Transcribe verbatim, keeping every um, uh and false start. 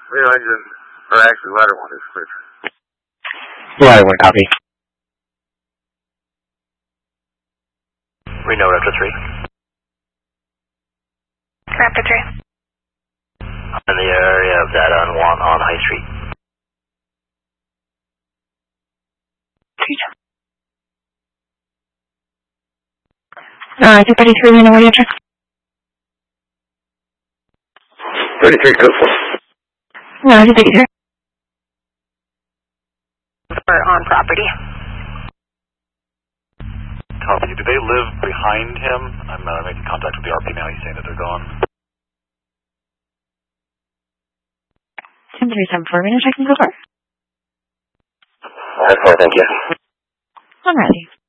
Real engine, or actually ladder one is clear. Ladder one, copy. Reno, Raptor three. Raptor three. In the area of that unwant on High Street. Uh, two thirty-three, Reno, what do you check? thirty-three, code four. No, two thirty-three. We're on property. Copy. Do they live behind him? I'm uh, making contact with the R P now. He's saying that they're gone. ten thirty-seven four, Reno, checking so far. That's fine, thank you. Alrighty.